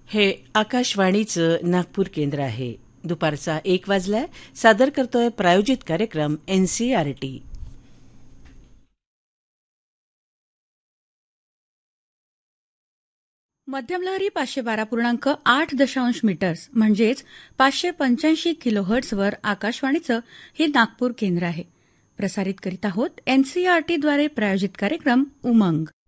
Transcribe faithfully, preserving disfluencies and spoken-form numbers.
हे आकाशवाणीचं नागपूर केंद्र आहे. दुपारचा एक वाजलाय. सादर करतोय प्रायोजित कार्यक्रम एनसीईआरटी. मध्यमलहरी पाचशे बारा पूर्णांक आठ दशांश मीटर्स म्हणजेच पाचशे पंच्याऐंशी किलोहर्ट्झवर आकाशवाणीचं हे नागपूर केंद्र आहे. प्रसारित करीत आहोत एनसीईआरटीद्वारे प्रायोजित कार्यक्रम उमंग.